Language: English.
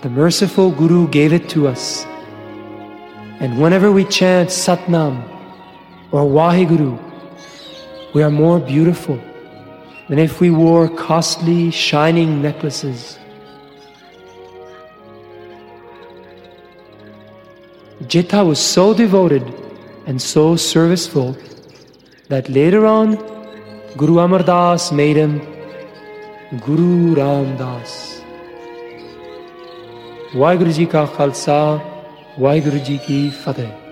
The merciful Guru gave it to us. And whenever we chant Satnam or Waheguru, we are more beautiful than if we wore costly, shining necklaces. Jitha was so devoted and so serviceful that later on, Guru Amar Das made him Guru Ram Das. Waheguru Ji Ka Khalsa, Waheguru Ji Ki Fateh.